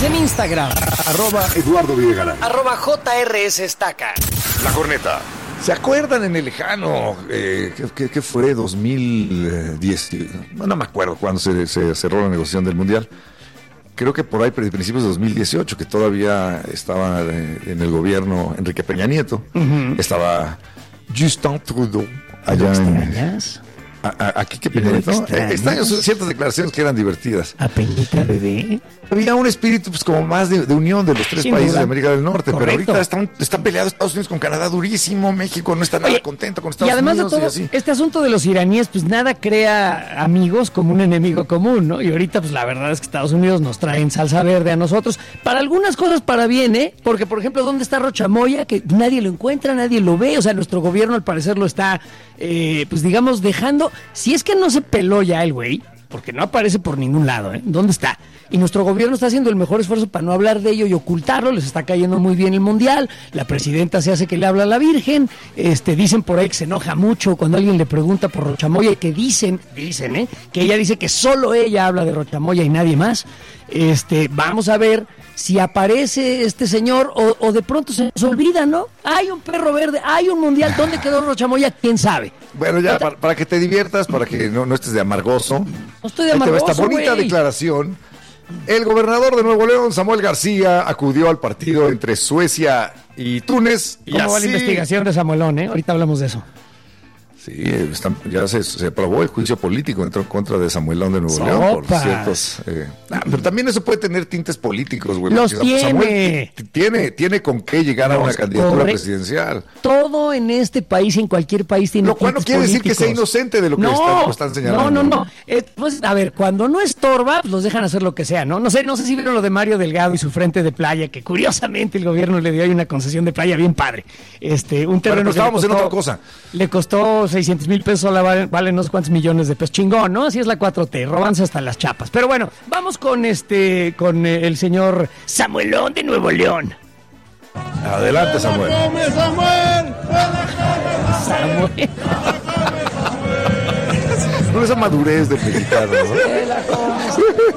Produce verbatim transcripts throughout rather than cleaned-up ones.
en Instagram. Arroba Eduardo Videgaray. Arroba J R S Estaca. La Corneta. ¿Se acuerdan en el lejano, eh, ¿qué, qué, qué fue? dos mil diez, no, no me acuerdo cuándo se, se cerró la negociación del Mundial. Creo que por ahí, principios de dos mil dieciocho, que todavía estaba en el gobierno Enrique Peña Nieto. Uh-huh. Estaba Justin Trudeau allá en... A, a, aquí que Peña Nieto, ¿no? Eh, están ciertas declaraciones que eran divertidas. ¿A Peñita bebé? Había un espíritu pues como más de, de unión de los tres Sin países duda. de América del Norte. Correcto. Pero ahorita están, están peleados Estados Unidos con Canadá durísimo. México no está nada Oye, contento con Estados Unidos. Y además Unidos, de todo, este asunto de los iraníes, pues nada crea amigos como un enemigo común, ¿no? Y ahorita pues la verdad es que Estados Unidos nos trae en salsa verde a nosotros. Para algunas cosas para bien, ¿eh? Porque por ejemplo, ¿dónde está Rocha Moya? Que nadie lo encuentra, nadie lo ve. O sea, nuestro gobierno al parecer lo está, eh, pues digamos, dejando. Si es que no se peló ya el güey, porque no aparece por ningún lado, ¿eh? ¿Dónde está? Y nuestro gobierno está haciendo el mejor esfuerzo para no hablar de ello y ocultarlo. Les está cayendo muy bien el Mundial. La presidenta se hace que le habla a la Virgen. Este, dicen por ahí que se enoja mucho cuando alguien le pregunta por Rocha Moya y que dicen, dicen, ¿eh? Que ella dice que solo ella habla de Rocha Moya y nadie más. Este, vamos a ver si aparece este señor o, o de pronto se nos olvida, ¿no? Hay un perro verde, hay un Mundial. ¿Dónde quedó Rocha Moya? ¿Quién sabe? Bueno, ya, para, para que te diviertas, para que no, no estés de amargoso. No estoy de amargoso, esta bonita wey. declaración. El gobernador de Nuevo León, Samuel García, acudió al partido entre Suecia y Túnez. ¿Cómo y así... va la investigación de Samuelón, eh? Ahorita hablamos de eso. Sí, están, ya se, se aprobó el juicio político en contra de Samuelón de Nuevo Sopas. León por ciertos... Eh, ah, pero también eso puede tener tintes políticos, güey. Los tiene. Samuel tiene. Tiene con qué llegar Los, a una candidatura correcto. presidencial. Todo en este país, en cualquier país, tiene Lo cual no quiere políticos. decir que sea inocente de lo que no, están, están señalando. No, no, no. Eh, pues, a ver, cuando no estorba, pues los dejan hacer lo que sea, ¿no? No sé, no sé si vieron lo de Mario Delgado y su frente de playa, que curiosamente el gobierno le dio ahí una concesión de playa bien padre. Este, un terreno bueno, pues estábamos costó, en otra cosa. Le costó seiscientos mil pesos. Vale, vale no sé cuántos millones de pesos. Chingón, ¿no? Así es la cuatro T, robanse hasta las chapas. Pero bueno, vamos con este, con eh, el señor Samuelón de Nuevo León. Adelante, Samuel. ¡Come, Samuel! Samuel. Con esa madurez de mexicano, ¿no? ¡Se la come,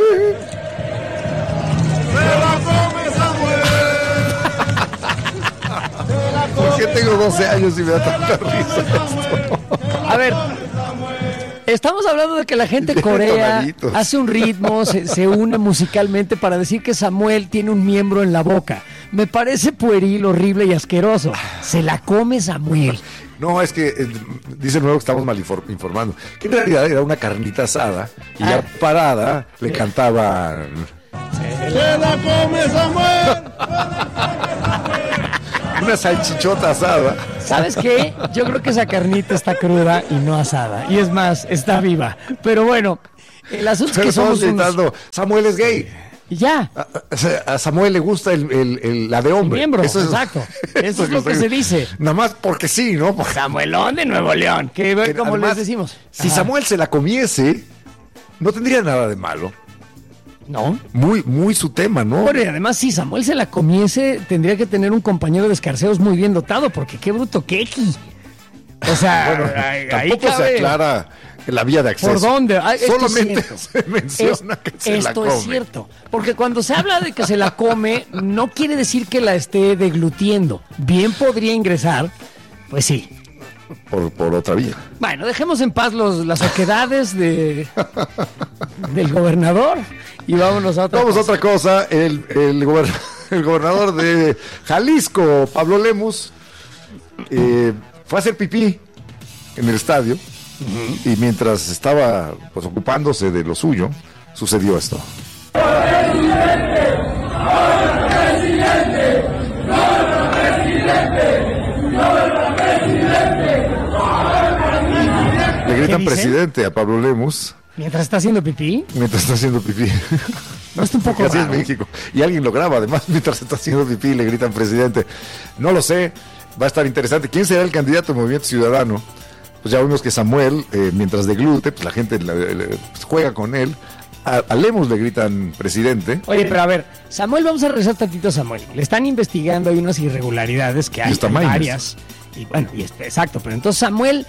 Samuel! ¿Por qué tengo doce años y me da tanta risa esto? A ver, estamos hablando de que la gente corea hace un ritmo, se, se une musicalmente para decir que Samuel tiene un miembro en la boca. Me parece pueril, horrible y asqueroso. Se la come Samuel. No, es que eh, dice nuevo que estamos mal infor- informando. Que en realidad era una carnita asada y ah. ya parada le cantaban... ¡Se la come Samuel! Una salchichota asada. ¿Sabes qué? Yo creo que esa carnita está cruda y no asada. Y es más, está viva. Pero bueno, el asunto es que somos gritando, unos... Samuel es gay. Y ya. A, a Samuel le gusta el, el, el, la de hombre. El miembro, eso es, exacto. Eso es lo que se dice. Nada más porque sí, ¿no? Porque... Samuelón de Nuevo León. Que, que como además, les decimos. Si Ajá. Samuel se la comiese, no tendría nada de malo. No. Muy, muy su tema, ¿no? Bueno, y además, si Samuel se la comiese, tendría que tener un compañero de escarceos muy bien dotado, porque qué bruto quequi. O sea, bueno, ahí, tampoco ahí cabe... se aclara la vía de acceso. ¿Por dónde? Ah, solamente se menciona es, que se la come. Esto es cierto, porque cuando se habla de que se la come, no quiere decir que la esté deglutiendo. Bien podría ingresar, pues sí. Por, por otra vía. Bueno, dejemos en paz los, las oquedades de, del gobernador y vámonos a otra Vamos cosa. a otra cosa. El, el, gober, el gobernador de Jalisco, Pablo Lemus, eh, fue a hacer pipí en el estadio uh-huh. y mientras estaba pues, ocupándose de lo suyo, sucedió esto. ¡Presidente! ¡Ahora presidente! ¡Ahora presidente! ¡Ahora presidente! Le gritan presidente a Pablo Lemus. ¿Mientras está haciendo pipí? Mientras está haciendo pipí. No está un poco así raro. es México. Y alguien lo graba, además, mientras está haciendo pipí, le gritan presidente. No lo sé, va a estar interesante. ¿Quién será el candidato del Movimiento Ciudadano? Pues ya vimos que Samuel, eh, mientras deglute, pues la gente le, le, pues juega con él. A, a Lemus le gritan presidente. Oye, pero a ver, Samuel, vamos a regresar tantito a Samuel. Le están investigando, hay unas irregularidades que hay, hay varias. Y bueno, y este, exacto, pero entonces Samuel...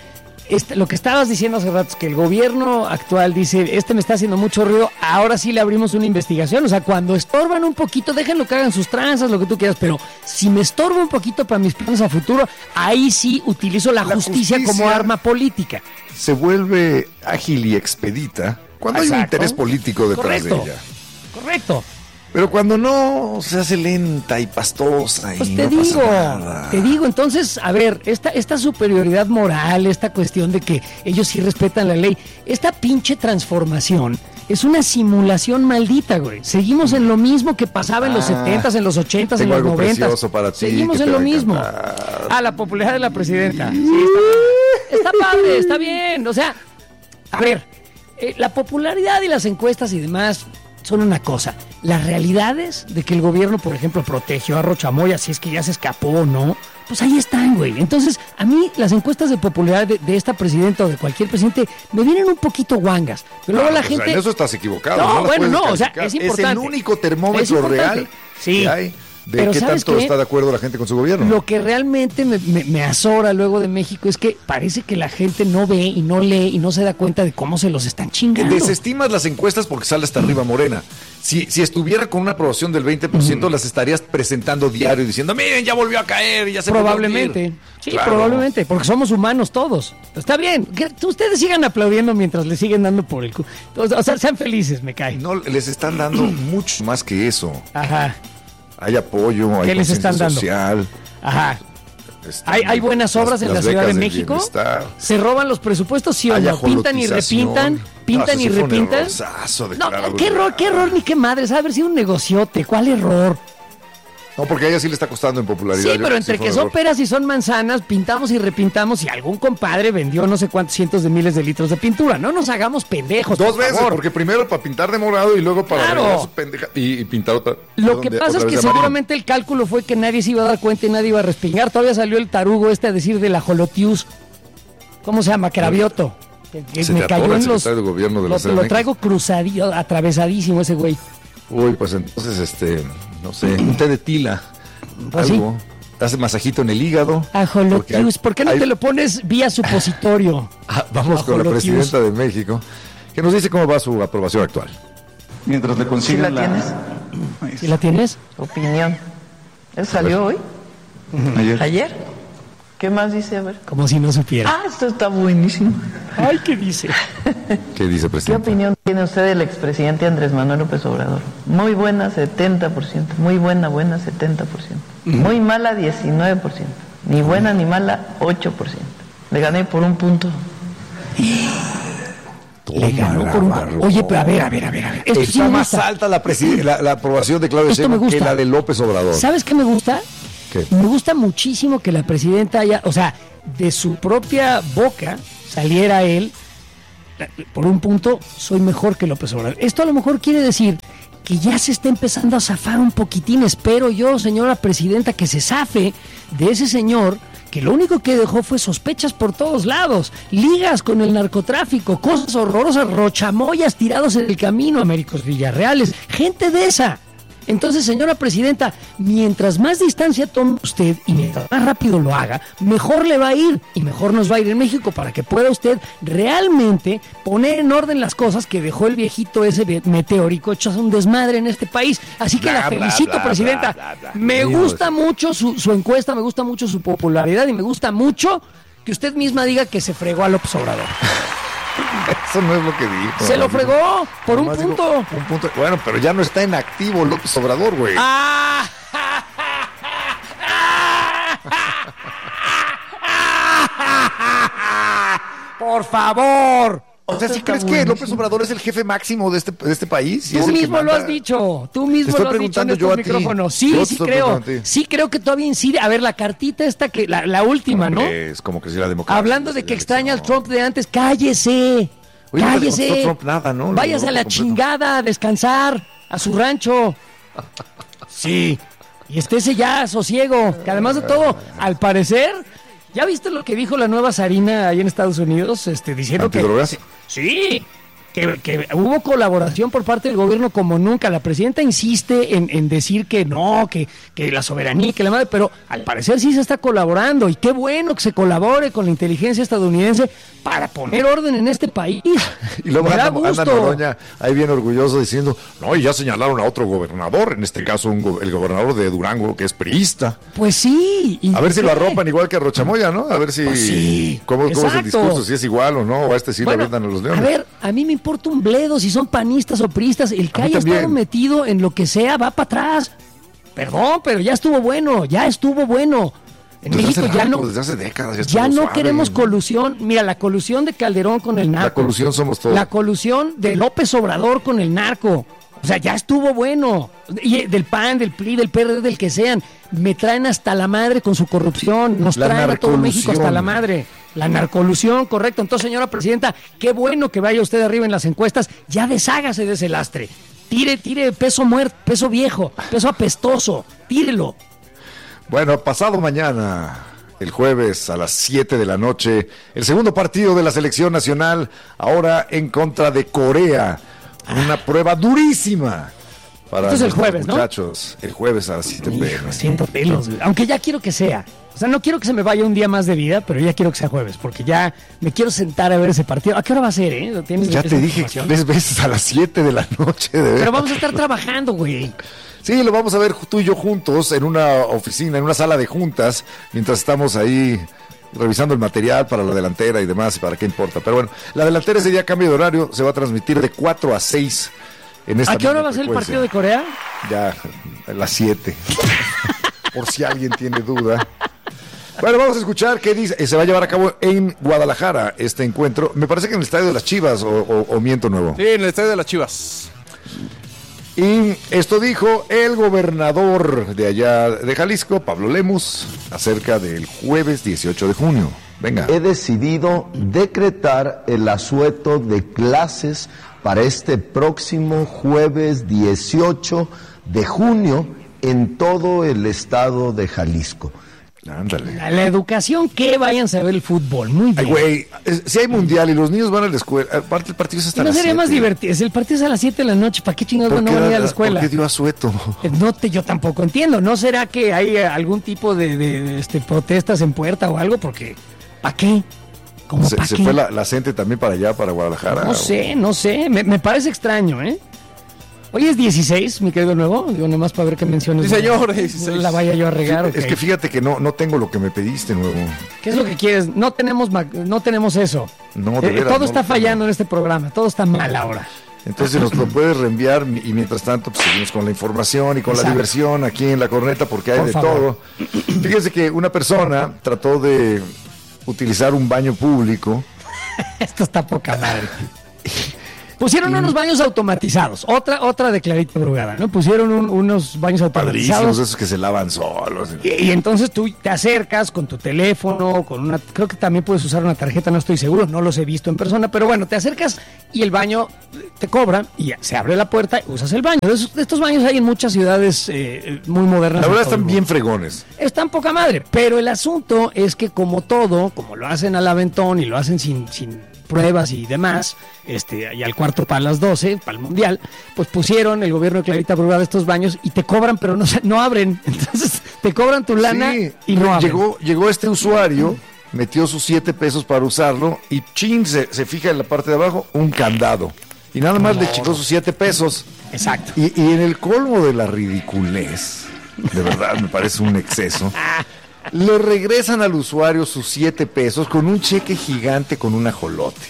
este, lo que estabas diciendo hace rato es que el gobierno actual dice, este me está haciendo mucho ruido, ahora sí le abrimos una investigación. O sea, cuando estorban un poquito, déjenlo que hagan sus tranzas, lo que tú quieras, pero si me estorba un poquito para mis planes a futuro, ahí sí utilizo la, la justicia, justicia como arma política. Se vuelve ágil y expedita cuando Exacto. hay un interés político detrás Correcto. de ella. Correcto. Pero cuando no, se hace lenta y pastosa y pues te no digo, pasa nada. Te digo, entonces, a ver, esta, esta superioridad moral, esta cuestión de que ellos sí respetan la ley, esta pinche transformación es una simulación maldita, güey. Seguimos en lo mismo que pasaba en los Ah, setentas, en los ochentas, en tengo los algo noventas. precioso para ti, Seguimos que en te lo va a mismo. encantar. Ah, la popularidad de la presidenta. Sí, está, está padre, está bien. O sea, a ver, eh, la popularidad y las encuestas y demás son una cosa. Las realidades de que el gobierno, por ejemplo, protegió a Rochamoya, si es que ya se escapó o no, pues ahí están, güey. Entonces, a mí las encuestas de popularidad de, de esta presidenta o de cualquier presidente me vienen un poquito guangas. Pero luego No, la pues, gente... en eso estás equivocado. No, no las bueno, puedes no, o sea, calificar. es importante. Es el único termómetro Es importante. real Sí. que hay de Pero qué ¿sabes tanto qué? está de acuerdo la gente con su gobierno. Lo que realmente me, me, me azora luego de México es que parece que la gente no ve y no lee y no se da cuenta de cómo se los están chingando. Desestimas las encuestas porque sale hasta arriba Morena. Si, si estuviera con una aprobación del veinte por ciento, mm. las estarías presentando diario diciendo, miren, ya volvió a caer y ya se Probablemente, sí, claro. probablemente, porque somos humanos todos. Está bien, que ustedes sigan aplaudiendo mientras le siguen dando por el cu... O sea, sean felices, me cae. No, les están dando mucho más que eso. Ajá. Hay apoyo, hay ¿Qué les están dando? social. Ajá. ¿Hay, ¿Hay buenas obras las, en la Ciudad de México? ¿Se roban los presupuestos, sí o no? ¿Pintan y repintan? ¿Pintan no, y repintan? No, qué error, qué error ni qué madres. Ha de haber sido un negociote. ¿Cuál error? No, porque a ella sí le está costando en popularidad. Sí, pero entre que son peras y son manzanas, pintamos y repintamos y algún compadre vendió no sé cuántos cientos de miles de litros de pintura. No nos hagamos pendejos, Dos por veces, favor. Porque primero para pintar de morado y luego para claro. arreglar su pendeja y, y pintar otra. Lo que pasa es que seguramente el cálculo fue que nadie se iba a dar cuenta y nadie iba a respingar. Todavía salió el tarugo este a decir de la Jolotius. ¿Cómo se llama? Cravioto. Que, que se me te cayó en los... de gobierno de la lo, lo traigo cruzadillo, atravesadísimo ese güey. Uy, pues entonces, este, no sé, un té de tila. Pues algo, sí. Te hace masajito en el hígado. Ajolotius, ¿por qué no hay... te lo pones vía supositorio? Ah, vamos Ajolotius. Con la presidenta de México, que nos dice cómo va su aprobación actual. Mientras le consigan ¿Sí la, la... tienes? ¿Sí la tienes? Opinión. ¿Él salió hoy? Ayer. ¿Ayer? ¿Qué más dice? A ver. Como si no supiera. Ah, esto está buenísimo. Ay, ¿qué dice? ¿Qué dice, presidente? ¿Qué opinión tiene usted del expresidente Andrés Manuel López Obrador? Muy buena, setenta por ciento. Muy buena, buena, setenta por ciento. Uh-huh. Muy mala, diecinueve por ciento. Ni buena ni mala, ocho por ciento. Le gané por un punto. Le ganó por un punto. Oye, pero a ver, a ver, a ver. A ver. Esto Está sí más alta la, presiden- la, la aprobación de Claudia Sheinbaum que la de López Obrador. ¿Sabes qué me gusta? ¿Qué? Me gusta muchísimo que la presidenta haya, o sea, de su propia boca saliera él, por un punto, soy mejor que López Obrador. Esto a lo mejor quiere decir que ya se está empezando a zafar un poquitín. Espero yo, señora presidenta, que se zafe de ese señor que lo único que dejó fue sospechas por todos lados, ligas con el narcotráfico, cosas horrorosas, rochamoyas tirados en el camino, Américos Villarreales, gente de esa. Entonces, señora presidenta, mientras más distancia tome usted y mientras más rápido lo haga, mejor le va a ir y mejor nos va a ir en México para que pueda usted realmente poner en orden las cosas que dejó el viejito ese meteórico hecho un desmadre en este país. Así que bla, la felicito, bla, bla, presidenta. Bla, bla, bla, bla. Me gusta mucho su, su encuesta, me gusta mucho su popularidad y me gusta mucho que usted misma diga que se fregó a López Obrador. Eso no es lo que dijo. Se lo fregó por un punto. Digo, un punto. Bueno, pero ya no está en activo López Obrador, güey. Ah. Por favor. O sea, ¿sí crees que López Obrador es el jefe máximo de este, de este país? Tú es el mismo que lo has dicho. Tú mismo lo has dicho en estos micrófonos. Sí, sí creo. Sí creo que todavía incide. A ver, la cartita esta, que la, la última, ¿no? Es como que si la democracia. Hablando de que extraña al Trump de antes, cállese. Oye, cállese. No Trump nada, ¿no? Váyase no, a la completo. Chingada a descansar a su rancho. Sí. Y estése ya sosiego. Que además de todo, al parecer, ¿ya viste lo que dijo la nueva Sarina ahí en Estados Unidos? Este, diciendo que... ¿Antidrogas? Sí, que, que hubo colaboración por parte del gobierno como nunca. La presidenta insiste en, en decir que no, que, que la soberanía, que la madre, pero al parecer sí se está colaborando, y qué bueno que se colabore con la inteligencia estadounidense para poner orden en este país. Y luego Me da anda, anda gusto. Noroña ahí bien orgulloso diciendo, no, y ya señalaron a otro gobernador, en este caso un go- el gobernador de Durango, que es priista. Pues sí. ¿y A ver si qué? lo arropan igual que a Rochamoya, ¿no? A ver si... Pues sí, ¿Cómo, cómo es el exacto. discurso? Si es igual o no, o a este sí Bueno, lo aventan a los leones. a ver, a mí me importa un bledo si son panistas o priistas. El que A mí haya también. estado metido en lo que sea va para atrás. Perdón, pero ya estuvo bueno, ya estuvo bueno. En Desde México hace ya rato, no, desde hace décadas ya, ya estuvo no suave. queremos colusión. Mira, la colusión de Calderón con el narco. La colusión somos todos. La colusión de López Obrador con el narco. O sea, ya estuvo bueno. Y del P A N, del P R I, del P R D, del que sean. Me traen hasta la madre con su corrupción. Nos La traen a todo México hasta narcolusión. la madre. La narcolusión, correcto. Entonces, señora presidenta, qué bueno que vaya usted arriba en las encuestas. Ya deshágase de ese lastre. Tire, tire peso muerto, peso viejo, peso apestoso. Tírelo. Bueno, pasado mañana, el jueves a las siete de la noche, el segundo partido de la selección nacional, ahora en contra de Corea. Una prueba durísima para Esto es el nuestros jueves, ¿no? muchachos. El jueves a las siete Hijo, pm. siento pelos, güey. Aunque ya quiero que sea. O sea, no quiero que se me vaya un día más de vida, pero ya quiero que sea jueves, porque ya me quiero sentar a ver ese partido. ¿A qué hora va a ser, eh? ¿Tienes Ya esa te dije información? tres veces a las siete de la noche. De Pero veras. vamos a estar trabajando, güey. Sí, lo vamos a ver tú y yo juntos en una oficina, en una sala de juntas, mientras estamos ahí revisando el material para la delantera y demás, y para qué importa. Pero bueno, la delantera ese día cambio de horario, se va a transmitir de cuatro a seis en esta ¿A qué hora misma va a ser el frecuencia. partido de Corea? Ya, a las siete. Por si alguien tiene duda. Bueno, vamos a escuchar qué dice. Eh, Se va a llevar a cabo en Guadalajara este encuentro. Me parece que en el Estadio de las Chivas, o, o- o miento nuevo. Sí, en el estadio de las Chivas. Y esto dijo el gobernador de allá de Jalisco, Pablo Lemus, acerca del jueves dieciocho de junio. Venga. He decidido decretar el asueto de clases para este próximo jueves dieciocho de junio en todo el estado de Jalisco. Ándale. La, la educación, que vayan a ver el fútbol. Muy bien. Ay, güey, es- si hay mundial y los niños van a la escuela, aparte el partido es hasta ¿Y no las sería más siete. divertido? Es el partido es a las siete de la noche. ¿Para qué chingados ¿Por no qué van a ir a da- la escuela? ¿Por qué dio asueto? Eh, No te, yo tampoco entiendo. ¿No será que hay eh, algún tipo de, de, de, este, protestas en puerta o algo? Porque, ¿para qué? ¿Cómo Se, para se qué? fue la, la gente también para allá, para Guadalajara. No sé, no sé. Me, me parece extraño, ¿eh? Hoy es dieciséis, mi querido nuevo. Digo, nomás para ver qué menciones. Sí, señor, No dieciséis. la vaya yo a regar. Es ok. que fíjate que no, no tengo lo que me pediste, nuevo. ¿Qué es lo que quieres? No tenemos, ma- no tenemos eso. No, de Eh, veras, todo no está lo tengo. fallando en este programa. Todo está mal ahora. Entonces nos lo puedes reenviar y mientras tanto pues, seguimos con la información y con Exacto. la diversión aquí en La Corneta porque hay Por de favor. todo. Fíjense que una persona trató de utilizar un baño público. Esto está poca madre. Pusieron unos baños automatizados. Otra, otra de Clarita Brugada, ¿no? Pusieron un- unos baños Padrísimos, automatizados. esos que se lavan solos. Y, y entonces tú te acercas con tu teléfono, con una, creo que también puedes usar una tarjeta, no estoy seguro, no los he visto en persona, pero bueno, te acercas y el baño te cobra y ya, se abre la puerta y usas el baño. De esos- de estos baños hay en muchas ciudades eh, muy modernas. La en verdad todo el están mundo. bien fregones. Están poca madre, pero el asunto es que como todo, como lo hacen al aventón y lo hacen sin, sin pruebas y demás, este, y al cuarto para las doce, para el mundial, pues pusieron el gobierno de Clarita Brugada estos baños y te cobran, pero no, se- no abren. Entonces te cobran tu lana Sí, y no abren. llegó, llegó este usuario, metió sus siete pesos para usarlo y chin, se, se fija en la parte de abajo, un candado. Y nada más le chicó sus siete pesos. Exacto. Y, y en el colmo de la ridiculez, de verdad me parece un exceso, le regresan al usuario sus siete pesos con un cheque gigante con un ajolote.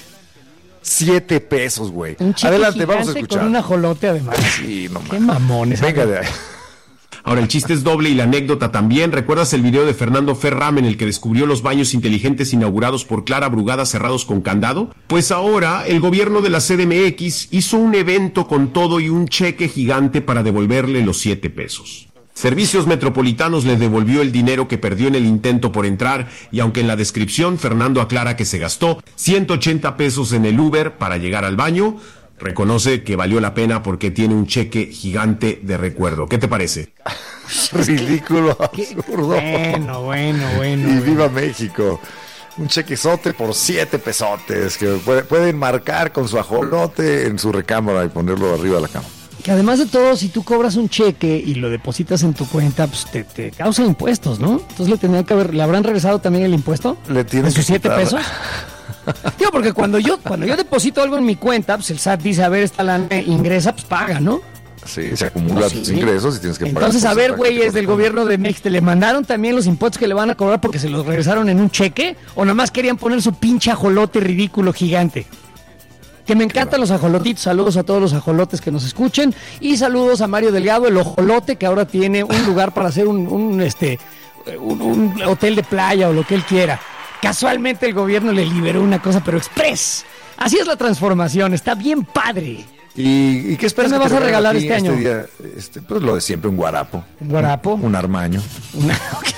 Siete pesos, güey. Un cheque Adelante, vamos a gigante escuchar. con un ajolote además. Sí, no Qué mames. mamones. Venga de ahí. Ahora, el chiste es doble y la anécdota también. ¿Recuerdas el video de Fernando Ferram en el que descubrió los baños inteligentes inaugurados por Clara Brugada cerrados con candado? Pues ahora el gobierno de la C D M X hizo un evento con todo y un cheque gigante para devolverle los siete pesos. Servicios Metropolitanos le devolvió el dinero que perdió en el intento por entrar y aunque en la descripción Fernando aclara que se gastó ciento ochenta pesos en el Uber para llegar al baño, reconoce que valió la pena porque tiene un cheque gigante de recuerdo. ¿Qué te parece? Ridículo, absurdo. Bueno, bueno, bueno. Y bueno. viva México. Un chequezote por siete pesotes que puede, pueden marcar con su ajolote en su recámara y ponerlo arriba de la cama. Que además de todo, si tú cobras un cheque y lo depositas en tu cuenta, pues te, te causa impuestos, ¿no? Entonces le tendrían que haber, ¿le habrán regresado también el impuesto? Le tienen ¿En sus que siete quitar. pesos? Digo, porque cuando yo, cuando yo deposito algo en mi cuenta, pues el S A T dice, a ver, esta lana ingresa, pues paga, ¿no? Sí, se acumulan No, sí. tus ingresos y tienes que pagar. Entonces, a ver, porcentaje güeyes que del corresponde. gobierno de México, ¿le mandaron también los impuestos que le van a cobrar porque se los regresaron en un cheque? ¿O nomás querían poner su pinche ajolote ridículo gigante? Que me encantan los ajolotitos. Saludos a todos los ajolotes que nos escuchen. Y saludos a Mario Delgado, el ojolote, que ahora tiene un lugar para hacer un, un, este, un, un hotel de playa o lo que él quiera. Casualmente el gobierno le liberó una cosa, pero express. Así es la transformación, está bien padre. ¿Y, y qué esperas? ¿Qué me que vas te a regalar regale este ti año? día? Este, pues lo de siempre, un guarapo. ¿Un guarapo? Un, un armaño. Una- ok.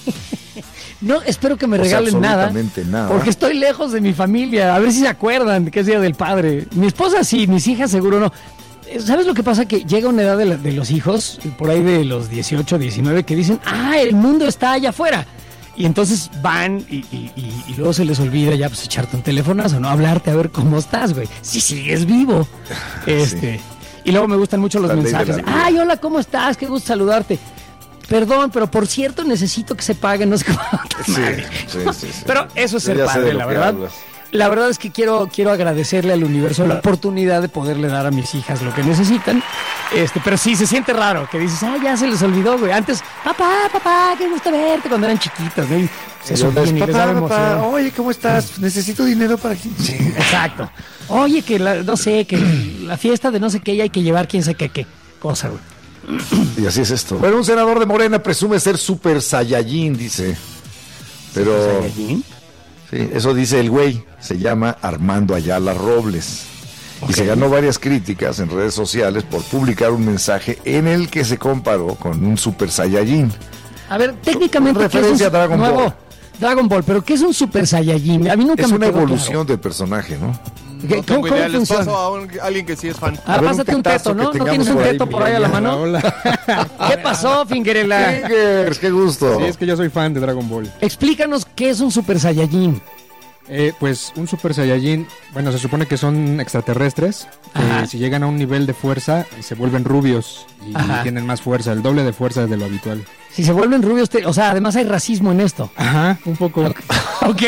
No, espero que me O sea, regalen nada, absolutamente nada. porque estoy lejos de mi familia. A ver si se acuerdan que es Día del Padre. Mi esposa sí, mis hijas seguro no. Eh, ¿Sabes lo que pasa? Que llega una edad de, la- de los hijos, por ahí de los dieciocho, diecinueve, que dicen, ah, el mundo está allá afuera. Y entonces van y, y- y- y luego se les olvida ya pues echarte un telefonazo, ¿no? Hablarte a ver cómo estás, güey. Si sigues vivo. Este. Y luego me gustan mucho los La ley de mensajes. la vida. Ay, hola, ¿cómo estás? Qué gusto saludarte. Perdón, pero por cierto necesito que se pague, no sé cómo. Sí, sí, sí, sí. Pero eso es Yo ser ya sé de padre, lo la que verdad. hablas. La verdad es que quiero, quiero agradecerle al universo la oportunidad de poderle dar a mis hijas lo que necesitan. Este, pero sí, se siente raro que dices, ah, ya se les olvidó, güey. Antes, papá, papá, qué gusto verte cuando eran chiquitos, ¿no? Y se Y yo les, sonríen y les papá, da papá, emoción. oye, ¿cómo estás? Necesito dinero para aquí. Sí. Exacto. Oye, que la, no sé, que la fiesta de no sé qué y hay que llevar quién sabe qué, qué cosa, güey. Y así es esto. Bueno, un senador de Morena presume ser super saiyajin, dice. Pero, ¿Saiyajin? sí, eso dice el güey. Se llama Armando Ayala Robles. Ok. Y se ganó varias críticas en redes sociales por publicar un mensaje en el que se comparó con un super saiyajin. A ver, técnicamente, Con ¿qué es un referencia a Dragon nuevo Ball. Dragon Ball, pero ¿qué es un Super Saiyajin? A mí nunca Es me una quedó evolución claro. del personaje, ¿no? ¿Qué- No ¿Cómo, tengo cómo idea, les funciona? paso a, un- a alguien que sí es fan. Ah, A ver, un pásate un tetazo teto, ¿no? que ¿No tienes tengamos un por ahí, teto por ahí a la mano? ¿Qué pasó, Fingerela? Fingers, qué gusto. Sí, es que yo soy fan de Dragon Ball. Explícanos qué es un Super Saiyajin. Eh, pues un Super Saiyajin, bueno, se supone que son extraterrestres. Ajá. Eh, si llegan a un nivel de fuerza, se vuelven rubios y, Ajá. tienen más fuerza, el doble de fuerza de lo habitual. Si se vuelven rubios, te- o sea, además hay racismo en esto. Ajá, un poco. Ok.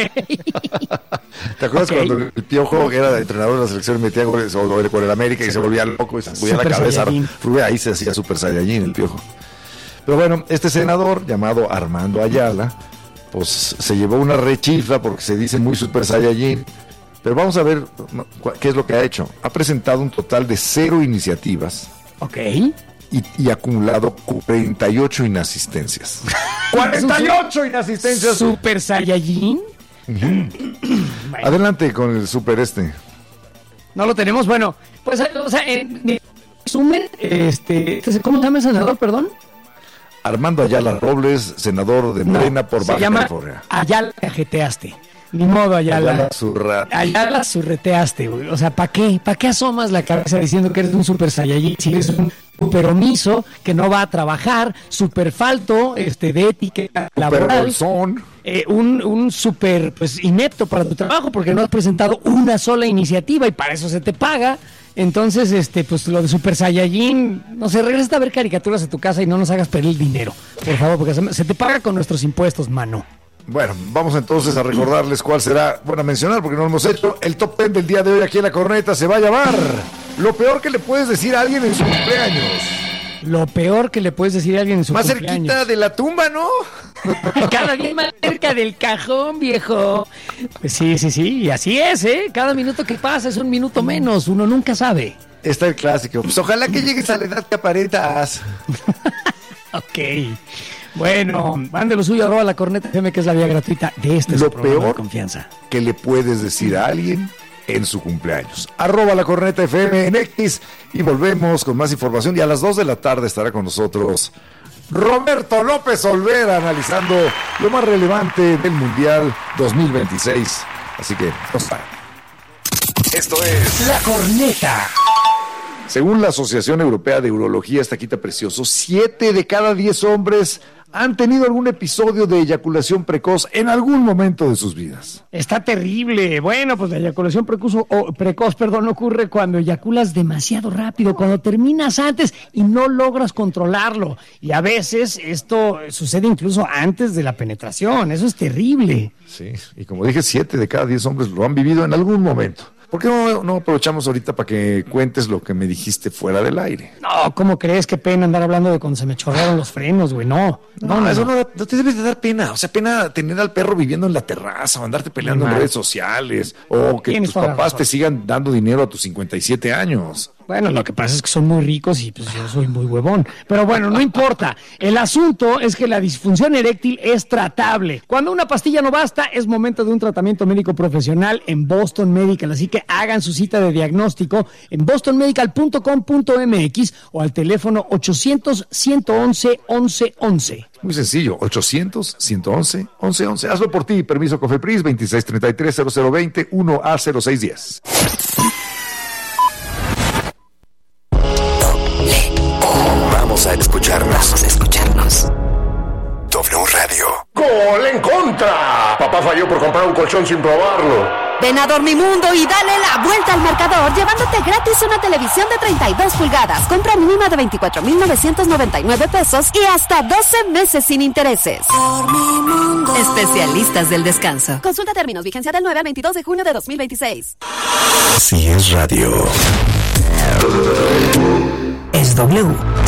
¿Te acuerdas Ok. cuando el Piojo era entrenador de la selección y metía goles o- o con el América y se volvía loco y se movía la Super cabeza? Saiyajin. Rubén, ahí se hacía Super Saiyajin el Piojo. Pero bueno, este senador llamado Armando Ayala, pues se llevó una rechifla porque se dice muy Super Saiyajin. Pero vamos a ver cu- qué es lo que ha hecho. Ha presentado un total de cero iniciativas Ok. y, y acumulado cuarenta y ocho inasistencias. ¡cuarenta y ocho inasistencias! Super Saiyajin. Adelante con el super este. No lo tenemos. Bueno, pues, o sea, en resumen, este, ¿cómo se llama el senador, perdón? Armando Ayala Robles, senador de Morena por se Baja llama California. Ayala cajeteaste. Ni modo, Ayala. Ayala Zurra- Ayala surreteaste, güey. O sea, ¿para qué? ¿Para qué asomas la cabeza diciendo que eres un super saiyajin? Si eres un super omiso, que no va a trabajar, super falto, este, de ética laboral, bolsón. eh, un, un super, pues, inepto para tu trabajo, porque no has presentado una sola iniciativa y para eso se te paga. Entonces, este, pues, lo de super saiyajin, no sé, regresa a ver caricaturas a tu casa y no nos hagas perder el dinero, por favor, porque se, se te paga con nuestros impuestos, mano. Bueno, vamos entonces a recordarles cuál será, bueno, a mencionar porque no lo hemos hecho, el top ten del día de hoy aquí en La Corneta se va a llamar lo peor que le puedes decir a alguien en su cumpleaños. Lo peor que le puedes decir a alguien en su Más cumpleaños. cerquita de la tumba, ¿no? Cada día más cerca del cajón, viejo. Pues sí, sí, sí, y así es, ¿eh? Cada minuto que pasa es un minuto menos, uno nunca sabe. Está el clásico. Pues ojalá que llegues a la edad que aparentas. Ok. Bueno, mande lo suyo, arroba la corneta F M, que es la vía gratuita de este Lo su programa peor de confianza. que le puedes decir a alguien en su cumpleaños. Arroba la corneta F M en X y volvemos con más información y a las dos de la tarde estará con nosotros Roberto López Olvera analizando lo más relevante del Mundial dos mil veintiséis. Así que, no saben. Esto es La corneta. Según la Asociación Europea de Urología, Estaquita Precioso, siete de cada diez hombres han tenido algún episodio de eyaculación precoz en algún momento de sus vidas. Está terrible. Bueno, pues la eyaculación precoz, o, precoz, perdón, ocurre cuando eyaculas demasiado rápido, cuando terminas antes y no logras controlarlo. Y a veces esto sucede incluso antes de la penetración. Eso es terrible. Sí, y como dije, siete de cada diez hombres lo han vivido en algún momento. ¿Por qué no, no aprovechamos ahorita para que cuentes lo que me dijiste fuera del aire? No, ¿cómo crees? Qué pena andar hablando de cuando se me chorrearon los frenos, güey. No, no, no, no eso no. No, no te debe de dar pena. O sea, pena tener al perro viviendo en la terraza o andarte peleando en redes sociales o que tus papás te sigan dando dinero a tus cincuenta y siete años. Bueno, lo que pasa es que son muy ricos y pues yo soy muy huevón. Pero bueno, no importa. El asunto es que la disfunción eréctil es tratable. Cuando una pastilla no basta, es momento de un tratamiento médico profesional en Boston Medical. Así que hagan su cita de diagnóstico en boston medical punto com punto m x o al teléfono ochocientos, ciento once, once once. Muy sencillo, ochocientos, ciento once, once once. Hazlo por ti. Permiso COFEPRIS veintiséis treinta y tres, cero cero veinte, uno A cero seis diez. Vamos a escucharnos. Vamos a escucharnos. W Radio. ¡Gol en contra! Papá falló por comprar un colchón sin probarlo. Ven a Dormimundo y dale la vuelta al marcador llevándote gratis una televisión de treinta y dos pulgadas. Compra mínima de veinticuatro mil novecientos noventa y nueve pesos y hasta doce meses sin intereses. Dormimundo. Especialistas del descanso. Consulta términos. Vigencia del nueve al veintidós de junio de dos mil veintiséis. Así es radio. Es W.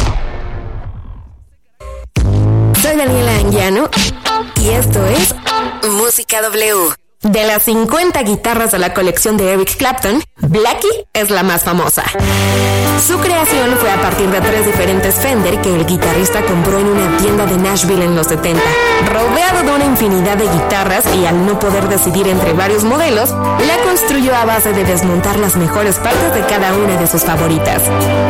Soy Daniela Anguiano y esto es Música W. De las cincuenta guitarras de la colección de Eric Clapton, Blackie es la más famosa. Su creación fue a partir de tres diferentes Fender que el guitarrista compró en una tienda de Nashville en los setenta. Rodeado de una infinidad de guitarras y al no poder decidir entre varios modelos, la construyó a base de desmontar las mejores partes de cada una de sus favoritas.